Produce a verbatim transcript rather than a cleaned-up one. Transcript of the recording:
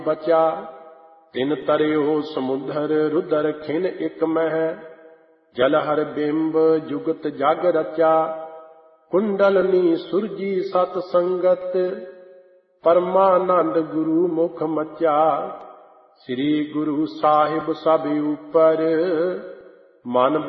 ਬਚਾ। ਤਿਨ ਤਰਿਓ ਸਮੁੰਦਰ ਰੁਦਰ ਖਿਨ ਇਕ ਮਹਿ। ਜਲ ਹਰ ਬਿੰਬ ਜੁਗਤ ਜਗ ਰਚਾ। ਕੁੰਡਲਨੀ ਸੁਰਜੀ ਸਤ ਸੰਗਤ। ਪਰਮਾਨੰਦ ਗੁਰੂ ਮੁਖ ਮਚਾ। ਸ੍ਰੀ ਗੁਰੂ ਸਾਹਿਬ ਸਭ ਉਪਰ। ਮਨ